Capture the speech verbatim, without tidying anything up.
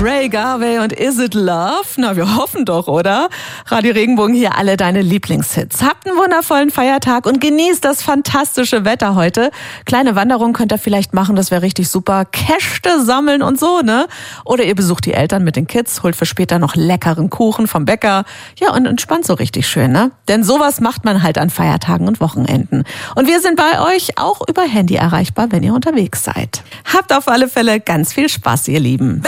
Ray Garvey und Is It Love? Na, wir hoffen doch, oder? Radio Regenbogen, hier alle deine Lieblingshits. Habt einen wundervollen Feiertag und genießt das fantastische Wetter heute. Kleine Wanderung könnt ihr vielleicht machen, das wäre richtig super. Käste sammeln und so, ne? Oder ihr besucht die Eltern mit den Kids, holt für später noch leckeren Kuchen vom Bäcker. Ja, und entspannt so richtig schön, ne? Denn sowas macht man halt an Feiertagen und Wochenenden. Und wir sind bei euch auch über Handy erreichbar, wenn ihr unterwegs seid. Habt auf alle Fälle ganz viel Spaß, ihr Lieben.